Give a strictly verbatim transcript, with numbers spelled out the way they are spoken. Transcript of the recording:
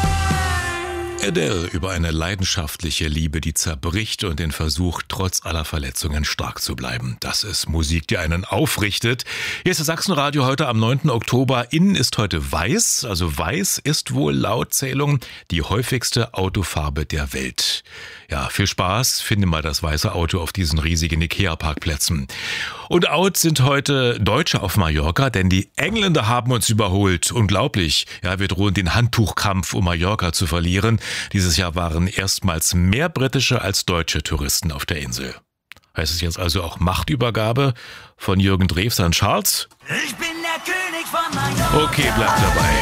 Adele über eine leidenschaftliche Liebe, die zerbricht und den Versuch, trotz aller Verletzungen stark zu bleiben. Das ist Musik, die einen aufrichtet. Hier ist das Sachsenradio heute am neunten Oktober. Innen ist heute weiß, also weiß ist wohl laut Zählung die häufigste Autofarbe der Welt. Ja, viel Spaß, finde mal das weiße Auto auf diesen riesigen Ikea-Parkplätzen. Und out sind heute Deutsche auf Mallorca, denn die Engländer haben uns überholt. Unglaublich. Ja, wir drohen den Handtuchkampf um Mallorca zu verlieren. Dieses Jahr waren erstmals mehr britische als deutsche Touristen auf der Insel. Heißt es jetzt also auch Machtübergabe von Jürgen Drews an Charles? Ich bin der König von Mallorca. Okay, bleibt dabei.